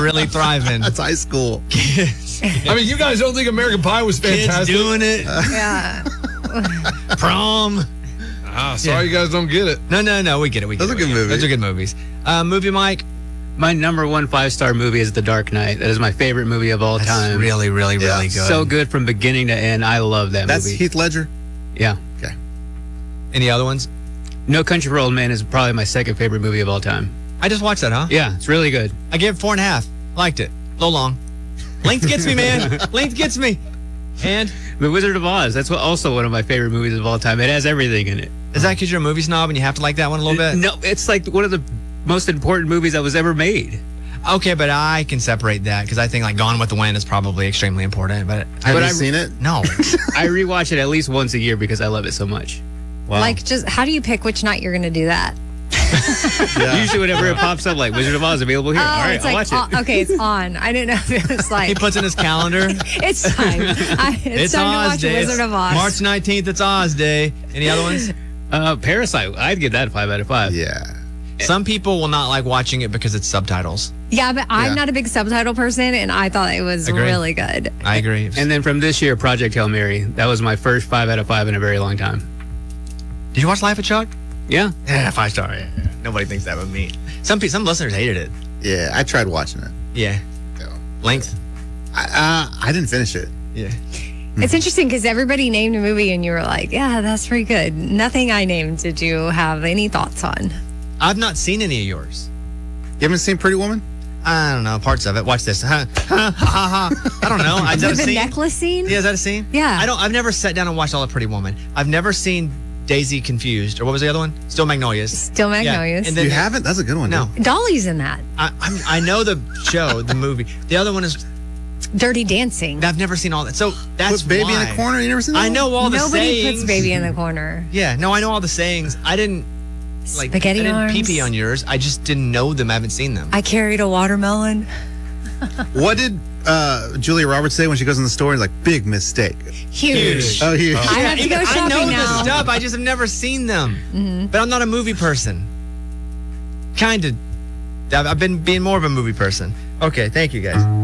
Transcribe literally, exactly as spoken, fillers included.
really thriving. That's high school. I mean, you guys don't think American Pie was fantastic? Kids doing it. Yeah. Prom. Ah, sorry, yeah. You guys don't get it. No, no, no, we get it. We get Those it. are good movies. Those are good movies. Uh, movie, Mike. My number one five-star movie is The Dark Knight. That is my favorite movie of all That's time. really, really, yeah. really good. So good from beginning to end. I love that That's movie. Heath Ledger? Yeah. Okay. Any other ones? No Country for Old Men is probably my second favorite movie of all time. I just watched that, huh? Yeah, it's really good. I gave it four and a half. Liked it. A little long. Length gets me, man. Length gets me. And? The Wizard of Oz. That's what, also one of my favorite movies of all time. It has everything in it. Is that because you're a movie snob and you have to like that one a little bit? No, it's like one of the most important movies that was ever made. Okay, but I can separate that because I think like Gone with the Wind is probably extremely important. But Have but you I, seen it? No. I rewatch it at least once a year because I love it so much. Wow. Like, just how do you pick which night you're going to do that? Yeah. Usually whenever it pops up, like Wizard of Oz available here. Oh, All right, it's I'll like, watch it. oh, okay, it's on. I didn't know if it was like. He puts in his calendar. It's time. I, it's, It's time Oz to watch Day. Wizard of Oz. March nineteenth, it's Oz Day. Any other ones? Uh, Parasite. I'd give that a five out of five. Yeah. Some people will not like watching it because it's subtitles. Yeah, but I'm Yeah. not a big subtitle person, and I thought it was Agreed. really good. I agree. And then from this year, Project Hail Mary. That was my first five out of five in a very long time. Did you watch Life of Chuck? Yeah. Yeah, five star. Yeah. Nobody thinks that but me. Some pe- some listeners hated it. Yeah, I tried watching it. Yeah. Yeah. Length. I, uh, I didn't finish it. Yeah. It's interesting because everybody named a movie, and you were like, "Yeah, that's pretty good." Nothing I named did you have any thoughts on? I've not seen any of yours. You haven't seen Pretty Woman? I don't know parts of it. Watch this. Ha ha ha ha. I don't know. Is that a With the scene? necklace scene? Yeah, is that a scene? Yeah. I don't. I've never sat down and watched all of Pretty Woman. I've never seen Daisy Confused, or what was the other one? Still Magnolias. Still Magnolias. Yeah. And then You haven't? That's a good one. No, dude. Dolly's in that. I, I'm, I know the show, the movie. The other one is Dirty Dancing. I've never seen all that. So that's Put Baby why. in a Corner? You never seen that I one? know all the Nobody sayings. puts baby in the corner. Yeah, no, I know all the sayings. I didn't like Spaghetti I didn't arms. pee pee on yours. I just didn't know them. I haven't seen them. I carried a watermelon. What did uh, Julia Roberts say when she goes in the store? He's like, big mistake. Huge. Oh, huge. I have to go I shopping know now. the stuff. I just have never seen them. Mm-hmm. But I'm not a movie person. Kind of. I've I've been being more of a movie person. Okay, thank you guys.